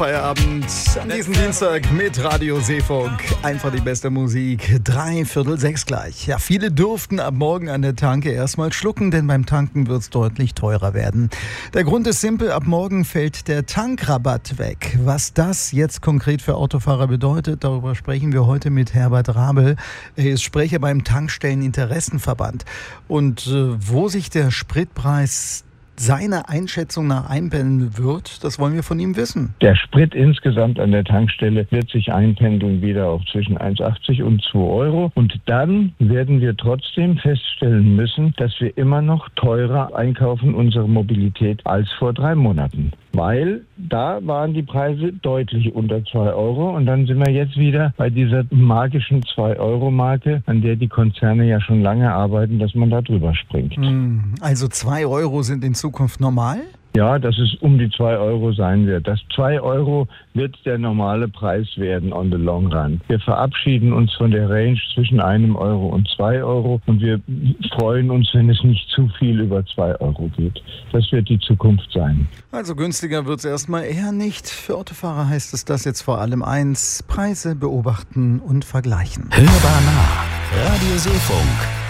Feierabend an diesem Dienstag mit Radio Seefunk. Einfach die beste Musik. 5:45 gleich. Ja, viele durften ab morgen an der Tanke erstmal schlucken, denn beim Tanken wird es deutlich teurer werden. Der Grund ist simpel, ab morgen fällt der Tankrabatt weg. Was das jetzt konkret für Autofahrer bedeutet, darüber sprechen wir heute mit Herbert Rabel. Er ist Sprecher beim Tankstellen-Interessenverband. Und wo sich der Spritpreis seiner Einschätzung nach einpendeln wird, das wollen wir von ihm wissen. Der Sprit insgesamt an der Tankstelle wird sich einpendeln wieder auf zwischen 1,80 und 2 Euro. Und dann werden wir trotzdem feststellen müssen, dass wir immer noch teurer einkaufen, unsere Mobilität, als vor 3 Monaten. Weil da waren die Preise deutlich unter 2 Euro und dann sind wir jetzt wieder bei dieser magischen 2-Euro-Marke, an der die Konzerne ja schon lange arbeiten, dass man da drüber springt. Also 2 Euro sind in Zukunft normal? Ja, dass es um die 2 Euro sein wird. Das 2 Euro wird der normale Preis werden on the long run. Wir verabschieden uns von der Range zwischen 1 Euro und 2 Euro und wir freuen uns, wenn es nicht zu viel über 2 Euro geht. Das wird die Zukunft sein. Also günstiger wird es erstmal eher nicht. Für Autofahrer heißt es das jetzt vor allem eins: Preise beobachten und vergleichen. Hörbar nah. Radio Seefunk.